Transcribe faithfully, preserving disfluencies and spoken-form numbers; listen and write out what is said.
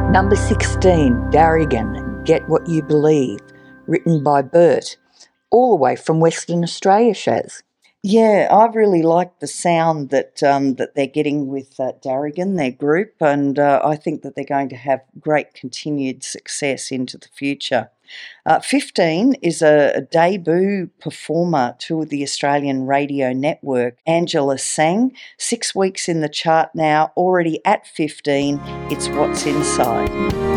Number sixteen, Darrigan, Get What You Believe, written by Bert, all the way from Western Australia, Shaz. Yeah, I really like the sound that um, that they're getting with uh, Darrigan, their group, and uh, I think that they're going to have great continued success into the future. Uh, fifteen is a, a debut performer to the Australian Radio Network, Angela Sang, six weeks in the chart now, already at fifteen, it's What's Inside.